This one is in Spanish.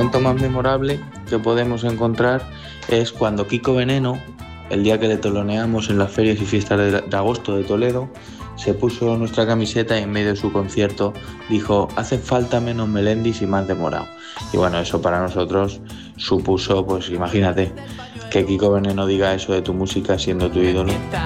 momento más memorable que podemos encontrar es cuando Kiko Veneno, el día que le teloneamos en las ferias y fiestas de agosto de Toledo, se puso nuestra camiseta y en medio de su concierto dijo: hace falta menos Melendis y más de Morao. Y bueno, eso para nosotros supuso, pues imagínate, que Kiko Veneno diga eso de tu música siendo tu ídolo.